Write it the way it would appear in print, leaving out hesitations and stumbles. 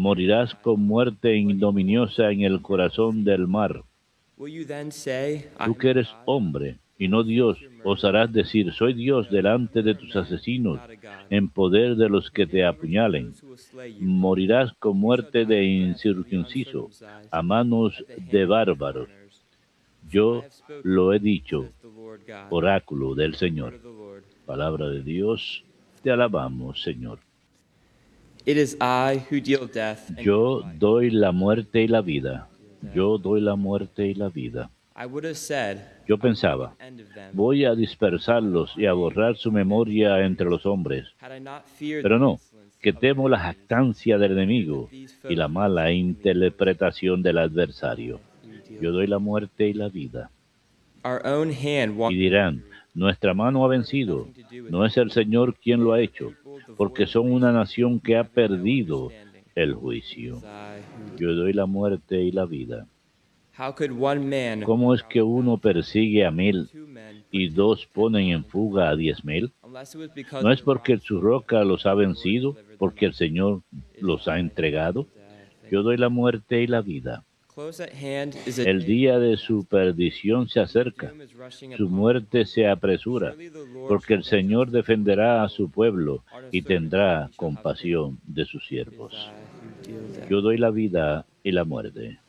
Morirás con muerte ignominiosa en el corazón del mar. Tú que eres hombre y no Dios, osarás decir, soy Dios delante de tus asesinos, en poder de los que te apuñalen. Morirás con muerte de incircunciso, a manos de bárbaros. Yo lo he dicho, oráculo del Señor. Palabra de Dios, te alabamos, Señor. Yo doy la muerte y la vida. Yo doy la muerte y la vida. Yo pensaba, voy a dispersarlos y a borrar su memoria entre los hombres. Pero no, que temo la jactancia del enemigo y la mala interpretación del adversario. Yo doy la muerte y la vida. Y dirán, nuestra mano ha vencido, no es el Señor quien lo ha hecho, porque son una nación que ha perdido el juicio. Yo doy la muerte y la vida. ¿Cómo es que uno persigue a 1000 y dos ponen en fuga a 10,000? ¿No es porque su roca los ha vencido, porque el Señor los ha entregado? Yo doy la muerte y la vida. El día de su perdición se acerca, su muerte se apresura, porque el Señor defenderá a su pueblo y tendrá compasión de sus siervos. Yo doy la vida y la muerte.